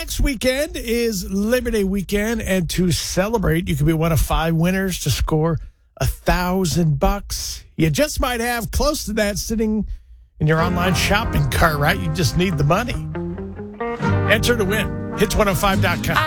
next weekend is Labor Day weekend, and to celebrate, you could be one of 5 winners to score $1,000. You just might have close to that sitting in your online shopping cart, right? You just need the money. Enter to win. Hits105.com.